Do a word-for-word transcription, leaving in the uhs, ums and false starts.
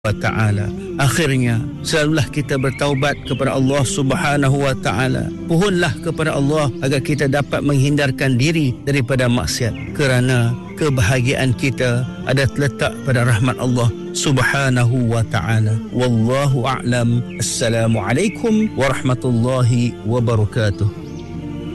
wa ta'ala. Akhirnya selalulah kita bertaubat kepada Allah Subhanahu wa ta'ala. Pohonlah kepada Allah agar kita dapat menghindarkan diri daripada maksiat, kerana kebahagiaan kita ada terletak pada rahmat Allah Subhanahu wa ta'ala. Wallahu a'lam. Assalamualaikum warahmatullahi wabarakatuh.